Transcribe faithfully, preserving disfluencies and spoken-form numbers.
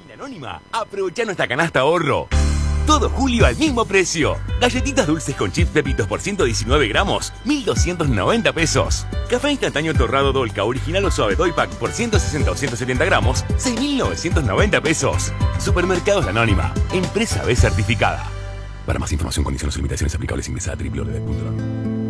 En Anónima, aprovecha nuestra canasta ahorro. Todo julio al mismo precio. Galletitas dulces con chips Pepitos por ciento diecinueve gramos, mil doscientos noventa pesos. Café instantáneo torrado Dolca original o suave Doy Pack por ciento sesenta o ciento setenta gramos, seis mil novecientos noventa pesos. Supermercados La Anónima, empresa B certificada. Para más información, condiciones y limitaciones aplicables, ingresa a doble u doble u doble u punto anónima punto com.